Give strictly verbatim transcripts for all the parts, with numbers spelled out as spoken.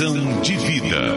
De vida.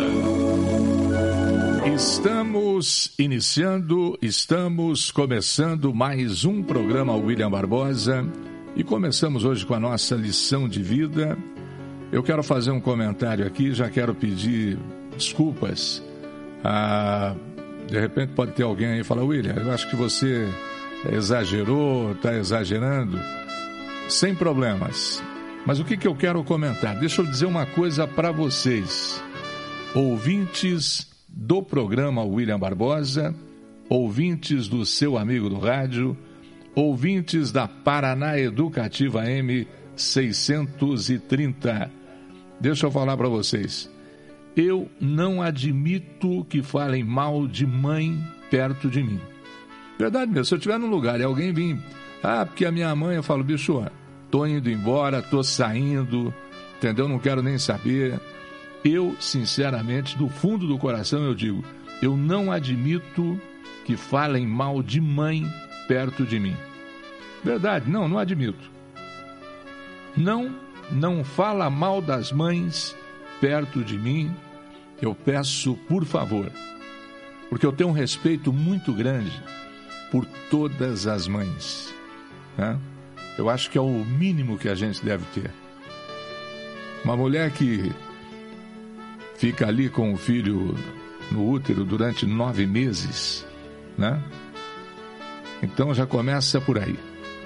Estamos iniciando, estamos começando mais um programa William Barbosa e começamos hoje com a nossa lição de vida. Eu quero fazer um comentário aqui, já quero pedir desculpas. Ah, de repente pode ter alguém aí e falar: William, eu acho que você exagerou, está exagerando. Sem problemas. Mas o que, que eu quero comentar? Deixa eu dizer uma coisa para vocês, ouvintes do programa William Barbosa, ouvintes do seu amigo do rádio, ouvintes da Paraná Educativa M seiscentos e trinta. Deixa eu falar para vocês. Eu não admito que falem mal de mãe perto de mim. Verdade mesmo, se eu estiver num lugar e alguém vir, ah, porque a minha mãe, eu falo, bicho, tô indo embora, tô saindo, entendeu? Não quero nem saber. Eu, sinceramente, do fundo do coração, eu digo, eu não admito que falem mal de mãe perto de mim. Verdade, não, não admito. Não, não fala mal das mães perto de mim. Eu peço, por favor, porque eu tenho um respeito muito grande por todas as mães, né? Eu acho que é o mínimo que a gente deve ter. Uma mulher que fica ali com o filho no útero durante nove meses, né? Então já começa por aí.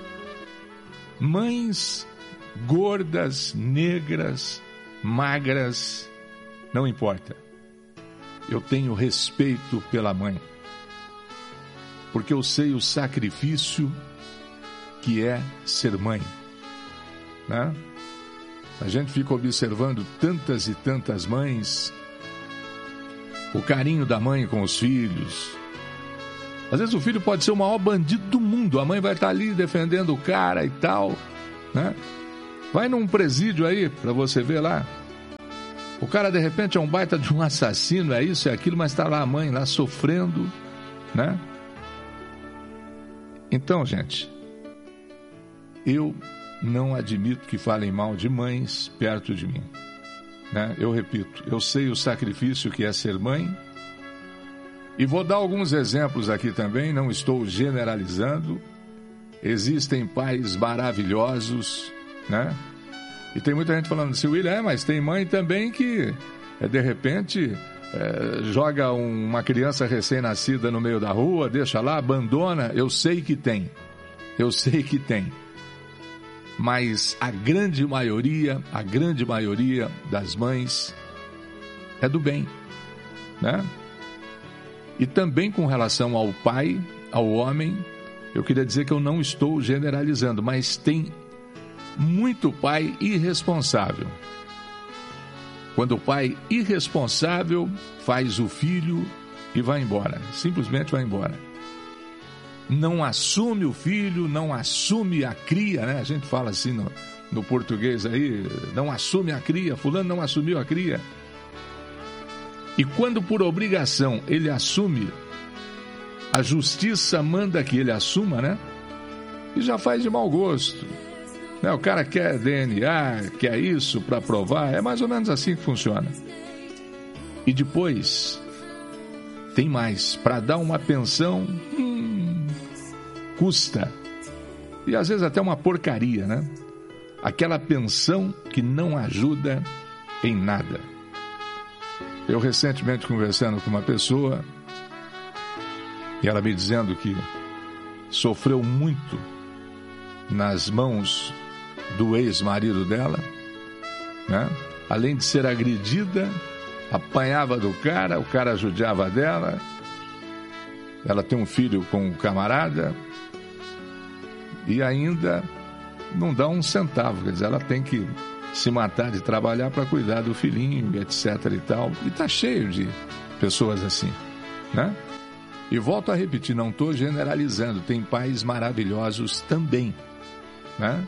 Mães gordas, negras, magras, não importa. Eu tenho respeito pela mãe, porque eu sei o sacrifício que é ser mãe, né? A gente fica observando tantas e tantas mães, o carinho da mãe com os filhos. Às vezes o filho pode ser o maior bandido do mundo, a mãe vai estar ali defendendo o cara e tal, né? Vai num presídio aí para você ver lá, o cara de repente é um baita de um assassino, é isso, é aquilo, mas está lá a mãe lá sofrendo, né? Então, gente, eu não admito que falem mal de mães perto de mim, né? Eu repito, eu sei o sacrifício que é ser mãe e vou dar alguns exemplos aqui também, não estou generalizando. Existem pais maravilhosos, né? E tem muita gente falando assim, William, é, mas tem mãe também que, é, de repente, é, joga um, uma criança recém-nascida no meio da rua, deixa lá, abandona. Eu sei que tem, eu sei que tem. Mas a grande maioria, a grande maioria das mães é do bem, né? E também com relação ao pai, ao homem, eu queria dizer que eu não estou generalizando, mas tem muito pai irresponsável. Quando o pai irresponsável faz o filho e vai embora, simplesmente vai embora. Não assume o filho, não assume a cria, né? A gente fala assim no, no português aí, não assume a cria, fulano não assumiu a cria. E quando por obrigação ele assume, a justiça manda que ele assuma, né? E já faz de mau gosto, né? O cara quer D N A, quer isso para provar, é mais ou menos assim que funciona. E depois, tem mais, para dar uma pensão, hum, custa. E às vezes até uma porcaria, né? Aquela pensão que não ajuda em nada. Eu recentemente conversando com uma pessoa, e ela me dizendo que sofreu muito nas mãos do ex-marido dela, né? Além de ser agredida, apanhava do cara, o cara judiava dela. Ela tem um filho com um camarada e ainda não dá um centavo, quer dizer, ela tem que se matar de trabalhar para cuidar do filhinho, etc e tal. E tá cheio de pessoas assim, né? E volto a repetir, não estou generalizando, tem pais maravilhosos também, né?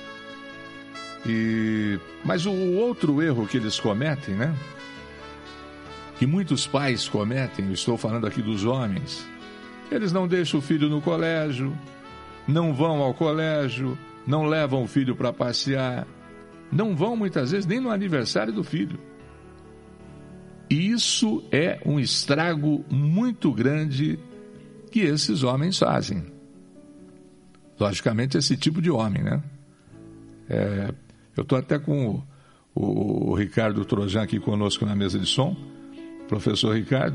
E, mas o outro erro que eles cometem, né? Que muitos pais cometem, eu estou falando aqui dos homens, eles não deixam o filho no colégio, não vão ao colégio, não levam o filho para passear, não vão muitas vezes nem no aniversário do filho. E isso é um estrago muito grande que esses homens fazem. Logicamente, esse tipo de homem, né? É, eu estou até com o, o, o Ricardo Trojan aqui conosco na mesa de som, professor Ricardo,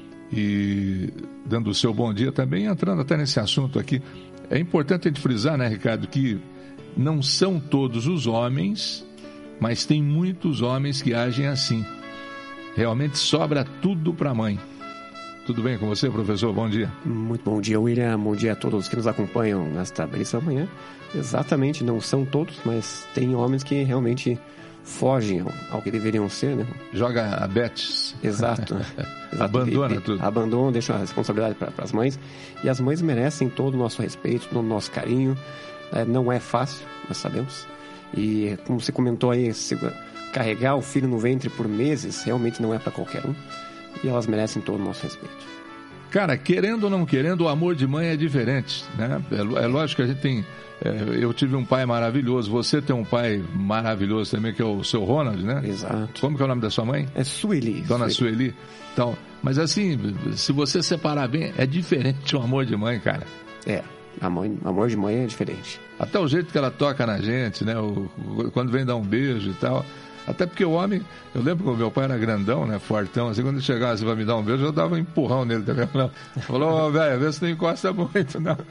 e dando o seu bom dia também, entrando até nesse assunto aqui. É importante a gente frisar, né, Ricardo, que não são todos os homens, mas tem muitos homens que agem assim. Realmente sobra tudo para a mãe. Tudo bem com você, professor? Bom dia. Muito bom dia, William. Bom dia a todos que nos acompanham nesta belíssima manhã. Exatamente, não são todos, mas tem homens que realmente fogem ao que deveriam ser, né? Joga a Betis. Exato. Exato. Abandona e, e, tudo. Abandona, deixa a responsabilidade para as mães. E as mães merecem todo o nosso respeito, todo o nosso carinho. É, não é fácil, nós sabemos. E como você comentou aí, se, carregar o filho no ventre por meses realmente não é para qualquer um. E elas merecem todo o nosso respeito. Cara, querendo ou não querendo, o amor de mãe é diferente, né? É, é lógico que a gente tem... É, eu tive um pai maravilhoso, você tem um pai maravilhoso também, que é o seu Ronald, né? Exato. Como que é o nome da sua mãe? É Sueli. Dona Sueli. Sueli. Então, mas assim, se você separar bem, é diferente o amor de mãe, cara. É, amor, amor de mãe é diferente. Até o jeito que ela toca na gente, né? O, o, quando vem dar um beijo e tal... Até porque o homem, eu lembro que o meu pai era grandão, né, fortão, assim, quando ele chegava assim, vai me dar um beijo, eu dava um empurrão nele também. Falou, ô, velho, vê se não encosta muito, não.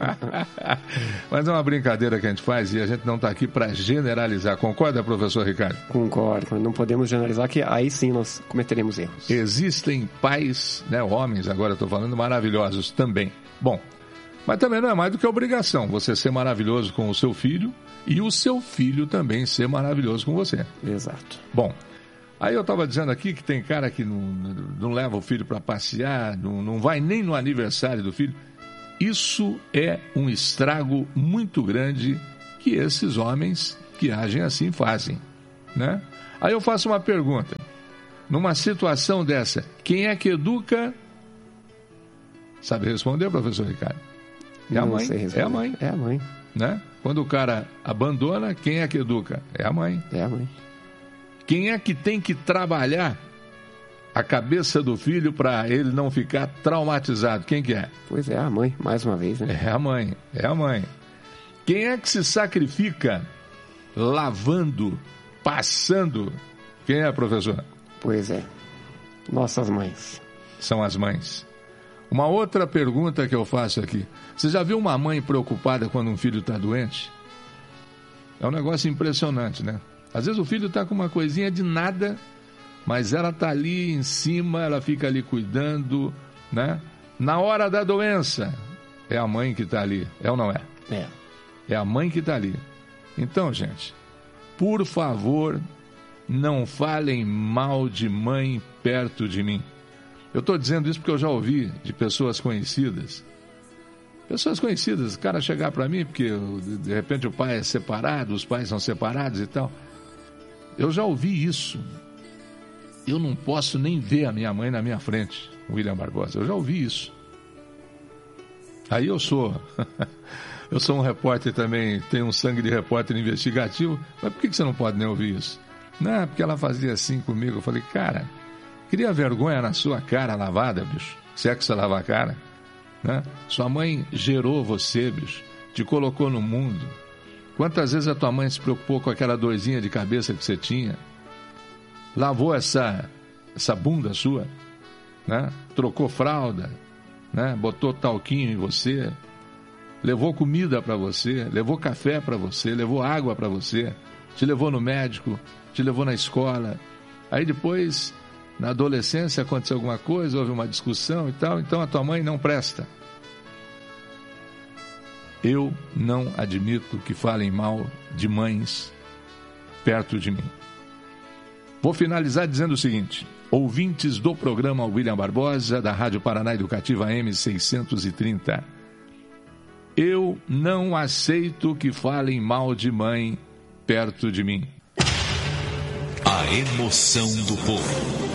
Mas é uma brincadeira que a gente faz e a gente não está aqui para generalizar. Concorda, professor Ricardo? Concordo, não podemos generalizar, que aí sim nós cometeremos erros. Existem pais, né, homens, agora eu estou falando, maravilhosos também. Bom, mas também não é mais do que obrigação você ser maravilhoso com o seu filho e o seu filho também ser maravilhoso com você. Exato. Bom, aí eu estava dizendo aqui que tem cara que não, não leva o filho para passear, não, não vai nem no aniversário do filho. Isso é um estrago muito grande que esses homens que agem assim fazem, né? Aí eu faço uma pergunta. Numa situação dessa, quem é que educa? Sabe responder, professor Ricardo? É a mãe. É a mãe. É a mãe. Né? Quando o cara abandona, quem é que educa? É a mãe. É a mãe. Quem é que tem que trabalhar a cabeça do filho para ele não ficar traumatizado? Quem que é? Pois é, a mãe, mais uma vez, né? É a mãe, é a mãe. Quem é que se sacrifica lavando, passando? Quem é, professor? Pois é, nossas mães. São as mães. Uma outra pergunta que eu faço aqui. Você já viu uma mãe preocupada quando um filho está doente? É um negócio impressionante, né? Às vezes o filho está com uma coisinha de nada, mas ela está ali em cima, ela fica ali cuidando, né? Na hora da doença, é a mãe que está ali, é ou não é? É. É a mãe que está ali. Então, gente, por favor, não falem mal de mãe perto de mim. Eu estou dizendo isso porque eu já ouvi de pessoas conhecidas. Pessoas conhecidas, o cara chegar para mim, porque de repente o pai é separado, os pais são separados e tal. Eu já ouvi isso. Eu não posso nem ver a minha mãe na minha frente, William Barbosa. Eu já ouvi isso. Aí eu sou... eu sou um repórter também, tenho um sangue de repórter investigativo, mas por que você não pode nem ouvir isso? Não, porque ela fazia assim comigo. Eu falei, cara, cria vergonha na sua cara lavada, bicho. Se é que você lava a cara. Né? Sua mãe gerou você, bicho, te colocou no mundo. Quantas vezes a tua mãe se preocupou com aquela dorzinha de cabeça que você tinha? Lavou essa, essa bunda sua, né? Trocou fralda, né? Botou talquinho em você, levou comida para você, levou café para você, levou água para você, te levou no médico, te levou na escola. Aí depois... Na adolescência aconteceu alguma coisa, houve uma discussão e tal, então a tua mãe não presta. Eu não admito que falem mal de mães perto de mim. Vou finalizar dizendo o seguinte: ouvintes do programa William Barbosa, da Rádio Paraná Educativa A M seiscentos e trinta, eu não aceito que falem mal de mãe perto de mim. A emoção do povo.